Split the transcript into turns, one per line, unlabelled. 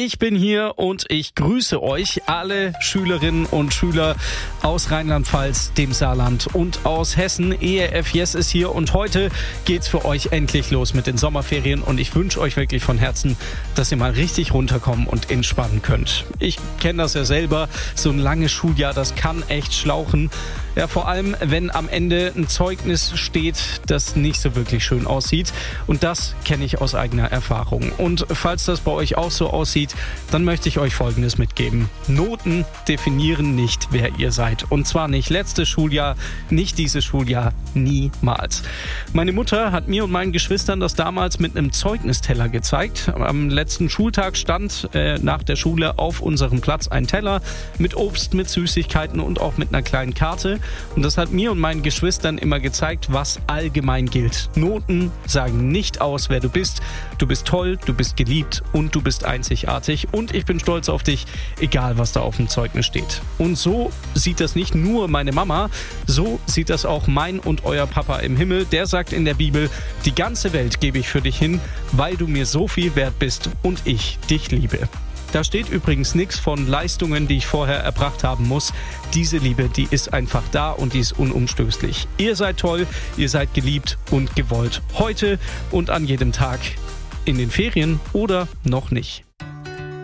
Ich bin hier und ich grüße euch, alle Schülerinnen und Schüler aus Rheinland-Pfalz, dem Saarland und aus Hessen. ERF Yes ist hier und heute geht's für euch endlich los mit den Sommerferien und ich wünsche euch wirklich von Herzen, dass ihr mal richtig runterkommen und entspannen könnt. Ich kenne das ja selber, so ein langes Schuljahr, das kann echt schlauchen. Ja, vor allem, wenn am Ende ein Zeugnis steht, das nicht so wirklich schön aussieht. Und das kenne ich aus eigener Erfahrung. Und falls das bei euch auch so aussieht, dann möchte ich euch Folgendes mitgeben. Noten definieren nicht, wer ihr seid. Und zwar nicht letztes Schuljahr, nicht dieses Schuljahr, niemals. Meine Mutter hat mir und meinen Geschwistern das damals mit einem Zeugnisteller gezeigt. Am letzten Schultag stand nach der Schule auf unserem Platz ein Teller mit Obst, mit Süßigkeiten und auch mit einer kleinen Karte. Und das hat mir und meinen Geschwistern immer gezeigt, was allgemein gilt. Noten sagen nicht aus, wer du bist. Du bist toll, du bist geliebt und du bist einzigartig. Und ich bin stolz auf dich, egal was da auf dem Zeugnis steht. Und so sieht das nicht nur meine Mama, so sieht das auch mein und euer Papa im Himmel. Der sagt in der Bibel, die ganze Welt gebe ich für dich hin, weil du mir so viel wert bist und ich dich liebe. Da steht übrigens nichts von Leistungen, die ich vorher erbracht haben muss. Diese Liebe, die ist einfach da und die ist unumstößlich. Ihr seid toll, ihr seid geliebt und gewollt. Heute und an jedem Tag. In den Ferien oder noch nicht.